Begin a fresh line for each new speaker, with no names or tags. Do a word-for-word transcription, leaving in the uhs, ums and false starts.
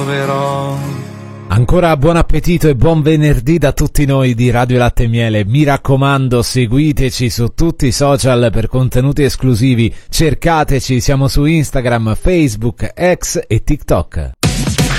Ancora buon appetito e buon venerdì da tutti noi di Radio Latte e Miele. Mi raccomando, seguiteci su tutti i social per contenuti esclusivi. Cercateci, siamo su Instagram, Facebook, X e TikTok.